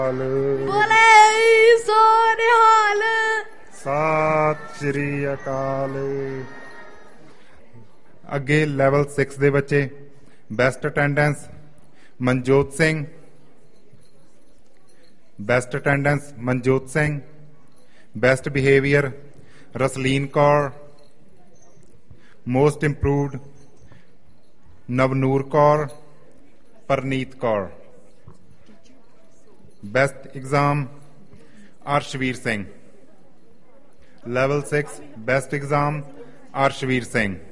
ਬੋਲੇ ਸੋ ਨਿਹਾਲ। ਸਤਿ ਸ਼੍ਰੀ ਅਕਾਲ। ਅੱਗੇ ਲੈਵਲ 6 ਦੇ ਬੱਚੇ। Best attendance Manjot Singh, best attendance Manjot Singh. Best behaviour ਰਸਲੀਨ Kaur. Most improved Navnoor Kaur, Preneet Kaur. Best exam ਅਰਸ਼ਵੀਰ Singh. Level 6 best exam ਅਰਸ਼ਵੀਰ Singh.